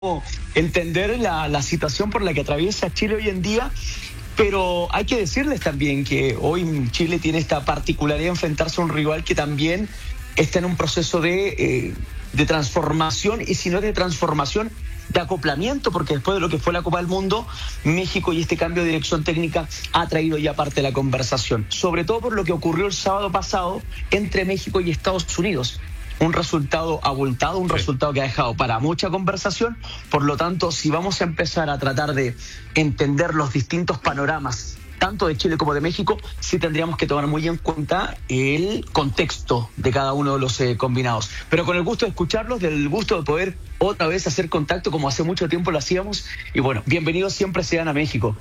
entender la situación por la que atraviesa Chile hoy en día, pero hay que decirles también que hoy Chile tiene esta particularidad de enfrentarse a un rival que también está en un proceso de transformación, y si no de transformación, de acoplamiento, porque después de lo que fue la Copa del Mundo, México y este cambio de dirección técnica ha traído ya parte de la conversación, sobre todo por lo que ocurrió el sábado pasado entre México y Estados Unidos. Un resultado abultado, un resultado que ha dejado para mucha conversación. Por lo tanto, si vamos a empezar a tratar de entender los distintos panoramas, tanto de Chile como de México, sí tendríamos que tomar muy en cuenta el contexto de cada uno de los combinados. Pero con el gusto de escucharlos, del gusto de poder otra vez hacer contacto como hace mucho tiempo lo hacíamos. Y bueno, bienvenidos siempre sean a México.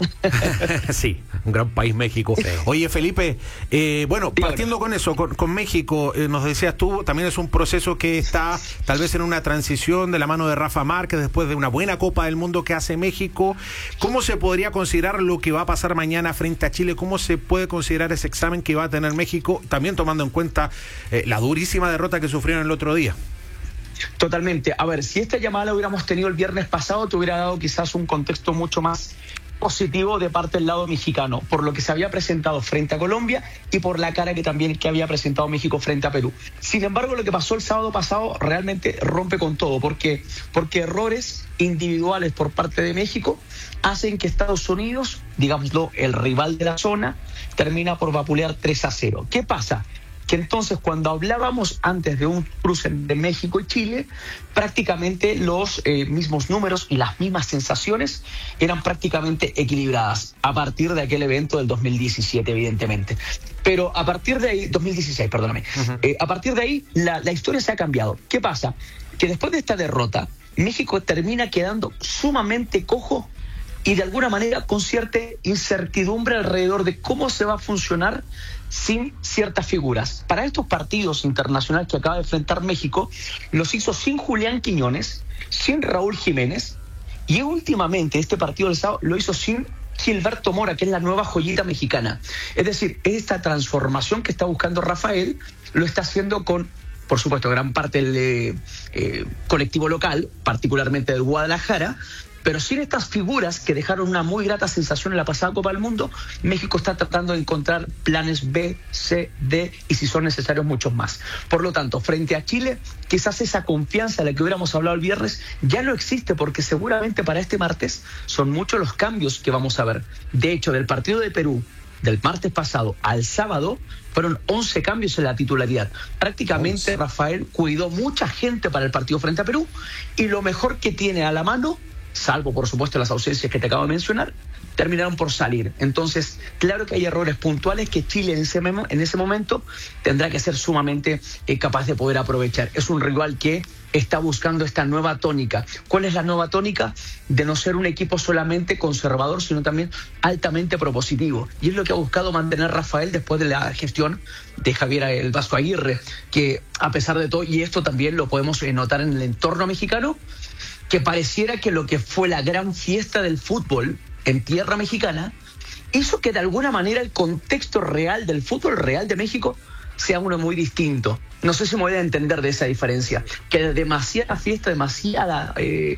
Sí, un gran país México. Sí. Oye, Felipe, bueno, partiendo con eso, con México, nos decías tú, también es un proceso que está tal vez en una transición de la mano de Rafa Márquez después de una buena Copa del Mundo que hace México. ¿Cómo se podría considerar lo que va a pasar mañana frente a Chile? ¿Cómo se puede considerar ese examen que va a tener México, también tomando en cuenta la durísima derrota que sufrieron el otro día? Totalmente. A ver, si esta llamada la hubiéramos tenido el viernes pasado, te hubiera dado quizás un contexto mucho más positivo de parte del lado mexicano, por lo que se había presentado frente a Colombia y por la cara que había presentado México frente a Perú. Sin embargo, lo que pasó el sábado pasado realmente rompe con todo, porque errores individuales por parte de México hacen que Estados Unidos, digámoslo, el rival de la zona, termina por vapulear 3-0. ¿Qué pasa? Que entonces cuando hablábamos antes de un cruce de México y Chile, prácticamente los mismos números y las mismas sensaciones eran prácticamente equilibradas a partir de aquel evento del 2017, evidentemente. Pero a partir de ahí, 2016, perdóname, a partir de ahí la historia se ha cambiado. ¿Qué pasa? Que después de esta derrota, México termina quedando sumamente cojo y de alguna manera con cierta incertidumbre alrededor de cómo se va a funcionar sin ciertas figuras. Para estos partidos internacionales que acaba de enfrentar México, los hizo sin Julián Quiñones, sin Raúl Jiménez, y últimamente este partido del sábado lo hizo sin Gilberto Mora, que es la nueva joyita mexicana. Es decir, esta transformación que está buscando Rafael lo está haciendo con, por supuesto, gran parte del colectivo local, particularmente del Guadalajara, pero sin estas figuras que dejaron una muy grata sensación en la pasada Copa del Mundo. México está tratando de encontrar planes B, C, D y si son necesarios muchos más. Por lo tanto, frente a Chile, quizás esa confianza de la que hubiéramos hablado el viernes ya no existe, porque seguramente para este martes son muchos los cambios que vamos a ver. De hecho, del partido de Perú, del martes pasado al sábado, fueron 11 cambios en la titularidad. Prácticamente 11. Rafael cuidó mucha gente para el partido frente a Perú, y lo mejor que tiene a la mano, salvo por supuesto las ausencias que te acabo de mencionar, terminaron por salir. Entonces, claro que hay errores puntuales que Chile en ese momento tendrá que ser sumamente capaz de poder aprovechar. Es un rival que está buscando esta nueva tónica. ¿Cuál es la nueva tónica? De no ser un equipo solamente conservador, sino también altamente propositivo. Y es lo que ha buscado mantener Rafael después de la gestión de Javier El Vasco Aguirre, que a pesar de todo, y esto también lo podemos notar en el entorno mexicano, que pareciera que lo que fue la gran fiesta del fútbol en tierra mexicana hizo que de alguna manera el contexto real del fútbol real de México sea uno muy distinto. No sé si me voy a entender de esa diferencia, que demasiada fiesta, demasiada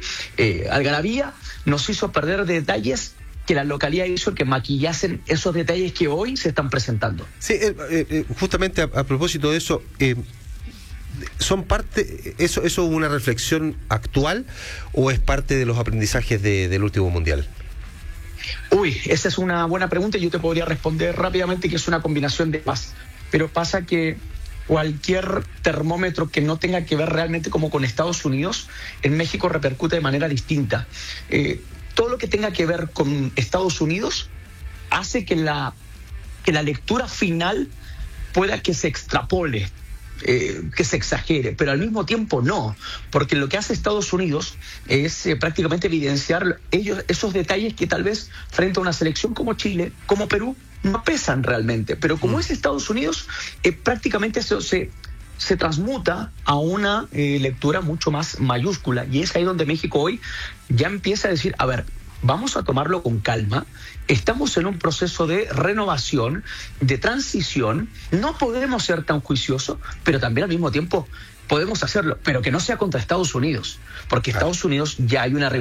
algarabía nos hizo perder detalles que la localidad hizo que maquillasen esos detalles que hoy se están presentando. Sí, justamente a propósito de eso, ¿son parte, eso es una reflexión actual o es parte de los aprendizajes del último mundial? Uy, esa es una buena pregunta y yo te podría responder rápidamente que es una combinación de paz. Pero pasa que cualquier termómetro que no tenga que ver realmente como con Estados Unidos, en México repercute de manera distinta. Todo lo que tenga que ver con Estados Unidos hace que la lectura final pueda que se extrapole, que se exagere, pero al mismo tiempo no, porque lo que hace Estados Unidos es prácticamente evidenciar esos detalles que tal vez frente a una selección como Chile, como Perú, no pesan realmente, pero como es Estados Unidos, prácticamente eso se transmuta a una lectura mucho más mayúscula, y es ahí donde México hoy ya empieza a decir, a ver, vamos a tomarlo con calma, estamos en un proceso de renovación, de transición, no podemos ser tan juiciosos, pero también al mismo tiempo podemos hacerlo, pero que no sea contra Estados Unidos, porque Estados Unidos ya hay una